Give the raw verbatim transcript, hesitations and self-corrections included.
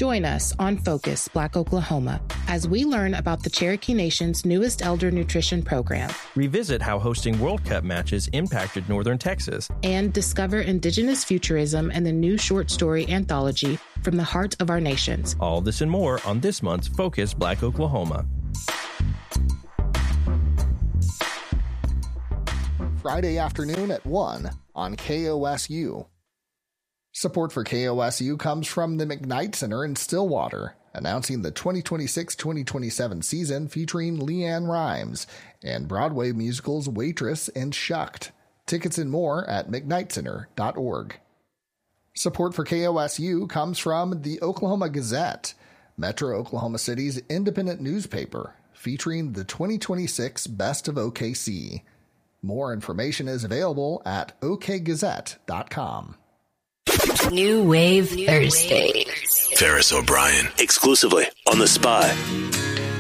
Join us on Focus Black Oklahoma as we learn about the Cherokee Nation's newest elder nutrition program. Revisit how hosting World Cup matches impacted Northern Texas. And discover Indigenous futurism and the new short story anthology From the Heart of Our Nations. All this and more on this month's Focus Black Oklahoma. Friday afternoon at one on K O S U. Support for K O S U comes from the McKnight Center in Stillwater, announcing the twenty twenty-six twenty twenty-seven season featuring LeAnn Rimes and Broadway musicals Waitress and Shucked. Tickets and more at mcknight center dot org. Support for K O S U comes from the Oklahoma Gazette, Metro Oklahoma City's independent newspaper, featuring the twenty twenty-six Best of O K C. More information is available at o k gazette dot com. New Wave Thursday. Ferris O'Brien, exclusively on The Spy.